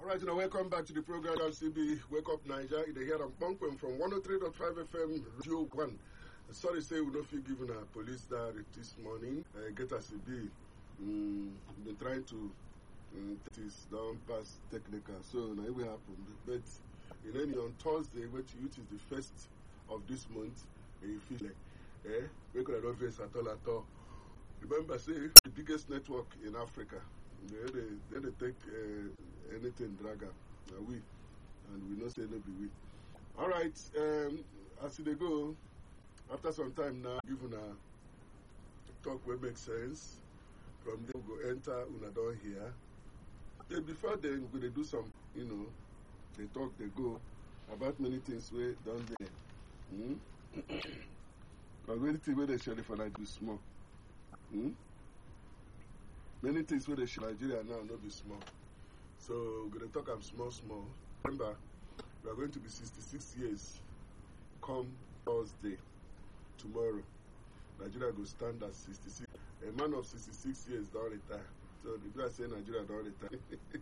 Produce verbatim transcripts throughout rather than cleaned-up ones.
All right, now welcome back to the program on C B Wake Up Niger. In the here I'm Bonkwem from one oh three point five F M Radio one. Sorry, say we don't feel given a police that this morning. Uh, get us a bill. Mm, we've been trying to um, it is down past technical, so now it will happen. But in any on Thursday, which, which is the first of this month, and you feel like, eh, we could have face at all at all. Remember, say the biggest network in Africa. They they, they, they take uh, anything dragger. Uh, we and we know say no be we. All right, um, as they go, after some time now, given a talk will make sense. From there we go enter una down here. Then before then we go do some, you know, they talk, they go about many things where down there. Hmm? But many things where they share for like be small. Hmm? Many things where they share Nigeria now not be small. So we're gonna talk I'm small, small. Remember, we are going to be sixty-six years come Thursday, tomorrow. Nigeria will stand at sixty-six. A man of sixty-six years don't retire. So the people say Nigeria don't retire.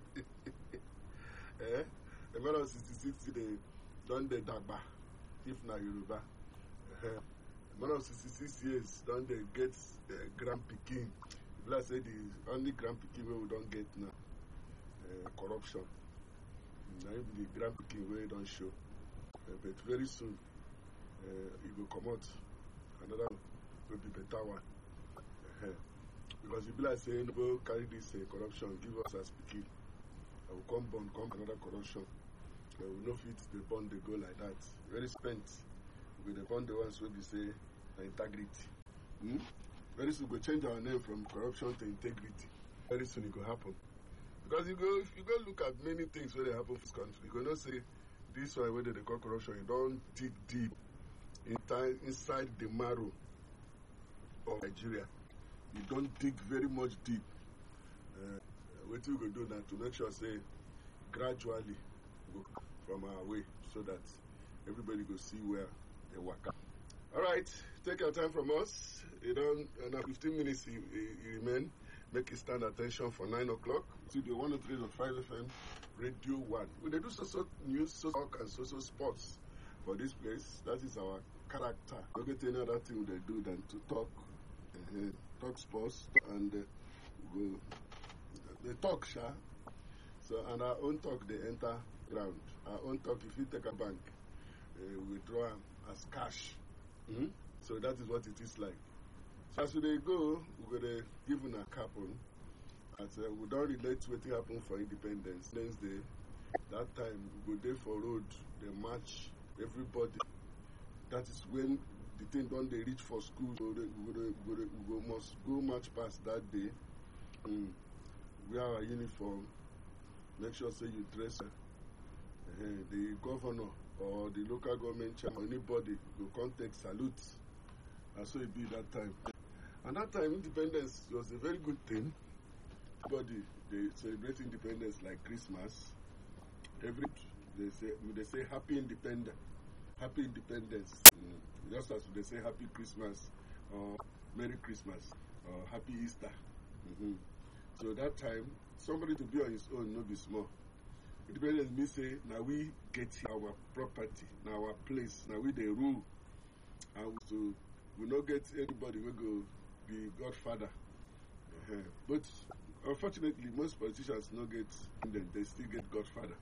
eh? A man of sixty-six they don't they dagba, if na Yoruba. Uh, a man of sixty-six years don't they get uh, Grand Peking. People say the only Grand Peking where we don't get now. Uh, corruption. Now the Grand Peking where don't show. Uh, but very soon uh, it will come out. Another will be better one. Uh, because the people are saying, go carry this uh, corruption, give us a speaking. I will come bond, come another corruption. Uh, we know fit the bond they go like that. Very spent. With the bond the ones will be say uh, integrity. Hmm? Very soon we change our name from corruption to integrity. Very soon it will happen. Because you go if you go look at many things where they happen in this country, you go not say this one where they call corruption, you don't dig deep inside, inside the marrow of Nigeria. You don't dig very much deep. Uh, what you go do now to make sure say gradually go from our way so that everybody go see where they work out. All right, take your time from us. You don't now fifteen minutes you, you, you remain. Make it stand attention for nine o'clock to the one oh three point five F M Radio one. We they do social news, social and social sports for this place. That is our character. Don't get any other thing they do than to talk, uh, talk sports and uh, go. They talk, sha. So and our own talk they enter ground. Our own talk if you take a bank, uh, we withdraw as cash. Mm-hmm. So that is what it is like. So as they go, we're going to give them a cap on. As uh, we don't relate to what happened for independence. Wednesday, that time we go there for road, they march everybody. That is when the thing don't they reach for school. So they, we, go, we, go, we go, must go march past that day. Mm. Wear our uniform. Make sure say you dress. Uh, the governor or the local government chairman, anybody go contact salute. And so it be that time. And that time, independence was a very good thing. Everybody, they celebrate independence like Christmas. Every they say they say happy independence, happy independence. Mm. Just as they say happy Christmas or Merry Christmas or Happy Easter. Mm-hmm. So that time, somebody to be on his own, no be small. Independence means say now we get our property, now our place, now we the rule, and so we not get anybody will go be godfather. Uh-huh. But unfortunately, most politicians not get them. They still get godfather.